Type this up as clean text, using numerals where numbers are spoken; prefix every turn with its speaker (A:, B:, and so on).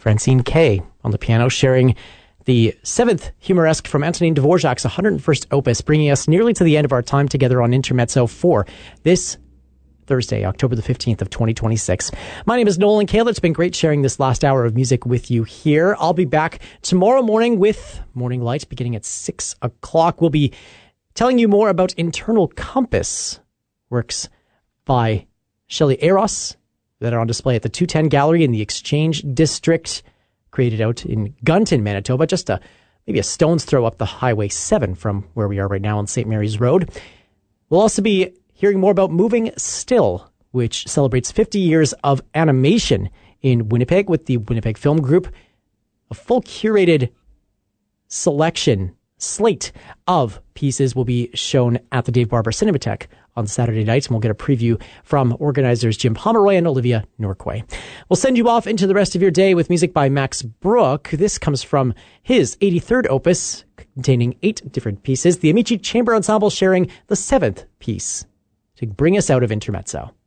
A: Francine Kay on the piano, sharing the 7th Humoresque from Antonin Dvorak's 101st opus, bringing us nearly to the end of our time together on Intermezzo for this Thursday, October the 15th of 2026. My name is Nolan Kale. It's been great sharing this last hour of music with you here. I'll be back tomorrow morning with Morning Light beginning at 6 o'clock. We'll be telling you more about Internal Compass, works by Shelley Eros that are on display at the 210 Gallery in the Exchange District, created out in Gunton, Manitoba, just maybe a stone's throw up the Highway 7 from where we are right now on St. Mary's Road. We'll also be hearing more about Moving Still, which celebrates 50 years of animation in Winnipeg with the Winnipeg Film Group. A full curated slate of pieces will be shown at the Dave Barber Cinematheque on Saturday night, and we'll get a preview from organizers Jim Pomeroy and Olivia Norquay. We'll send you off into the rest of your day with music by Max Brook. This comes from his 83rd opus, containing 8 different pieces, the Amici Chamber Ensemble sharing the 7th piece to bring us out of Intermezzo.